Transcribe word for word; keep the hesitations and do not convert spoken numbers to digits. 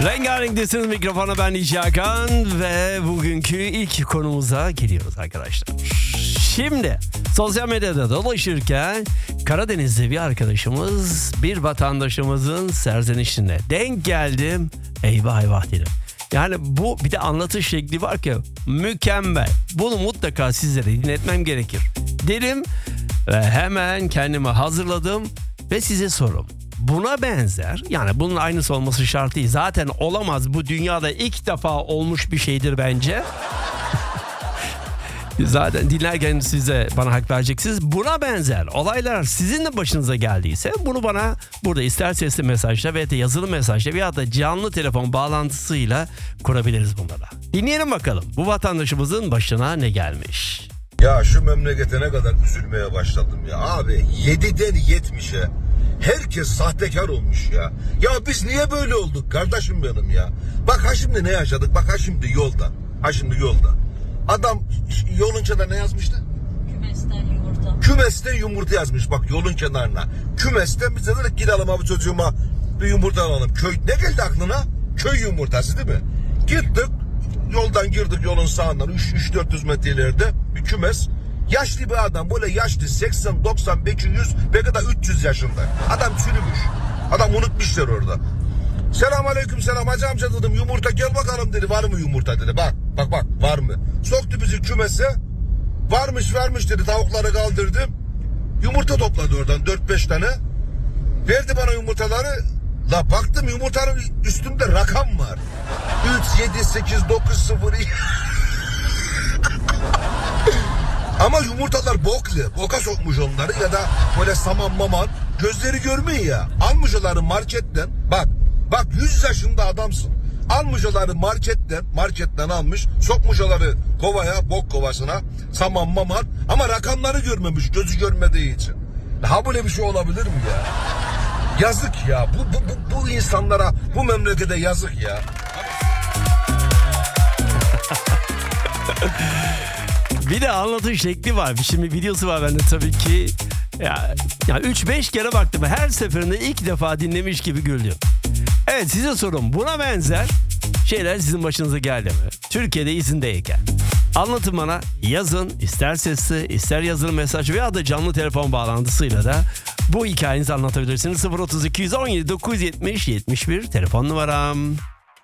Rengarenk'tesiniz, mikrofona ben Nici Hakan ve bugünkü ilk konumuza geliyoruz arkadaşlar. Şimdi sosyal medyada dolaşırken Karadeniz'de bir arkadaşımız bir vatandaşımızın serzenişine denk geldim. Eyvah eyvah dedim. Yani bu bir de anlatış şekli var ki mükemmel. Bunu mutlaka sizlere dinletmem gerekir derim ve hemen kendimi hazırladım ve size sorum. Buna benzer, yani bunun aynısı olması şart değil. Zaten olamaz, bu dünyada ilk defa olmuş bir şeydir bence. Zaten dinlerken size bana hak vereceksiniz. Buna benzer olaylar sizin de başınıza geldiyse bunu bana burada ister sesli mesajla veya da yazılı mesajla veya da canlı telefon bağlantısıyla kurabiliriz bunlara. Dinleyelim bakalım bu vatandaşımızın başına ne gelmiş. Ya şu memlekete ne kadar üzülmeye başladım ya abi. yediden yetmişe herkes sahtekar olmuş ya. Ya biz niye böyle olduk kardeşim benim ya? Bak ha şimdi ne yaşadık? Bak ha şimdi yolda. Ha şimdi yolda. Adam yolun kenarına ne yazmıştı? Kümesten yumurta. Kümesten yumurta yazmış bak yolun kenarına. Kümesten biz de dedik gidelim abi çocuğuma bir yumurta alalım. Köy ne geldi aklına? Köy yumurtası değil mi? Gittik yoldan girdik yolun sağından üç dört yüz metre ileride bir kümes. Yaşlı bir adam böyle yaşlı seksen doksan belki yüz belki de üç yüz yaşında. Adam çürümüş. Adam unutmuşlar orada. Selamünaleyküm selam hacı amca dedim yumurta gel bakalım dedi var mı yumurta dedi bak bak bak var mı soktu bizi kümese varmış varmış dedi tavukları kaldırdım yumurta topladı oradan dört beş tane verdi bana yumurtaları la baktım yumurtanın üstünde rakam var üç yedi sekiz dokuz sıfır ama yumurtalar boklu boka sokmuş onları ya da böyle saman maman gözleri görmüyor ya almış onları marketten bak Bak yüz yaşında adamsın. Almış onları marketten, marketten almış, sokmuş onları kovaya, bok kovasına, saman maman ama rakamları görmemiş, gözü görmediği için. Ha böyle bir şey olabilir mi ya? Yazık ya, bu, bu, bu, bu insanlara, bu memlekete yazık ya. Bir de anlatış şekli var. Şimdi videosu var bende tabii ki. Ya, ya üç beş kere baktım. Her seferinde ilk defa dinlemiş gibi güldüm. Evet size sorum. Buna benzer şeyler sizin başınıza geldi mi? Türkiye'de izindeyken. Anlatın bana, yazın, ister sesli, ister yazılı mesaj veya da canlı telefon bağlantısıyla da bu hikayenizi anlatabilirsiniz. sıfır otuz iki on yedi dokuz yetmiş yetmiş bir telefon numaram.